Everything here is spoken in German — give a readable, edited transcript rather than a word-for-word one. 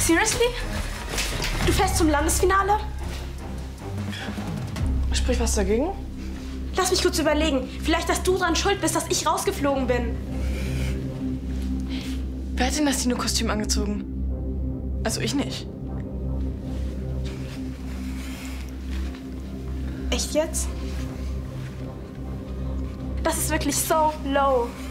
Seriously? Du fährst zum Landesfinale? Sprich was dagegen? Lass mich kurz überlegen. Vielleicht, dass du dran schuld bist, dass ich rausgeflogen bin. Wer hat denn das Dino-Kostüm angezogen? Also ich nicht. Echt jetzt? Das ist wirklich so low.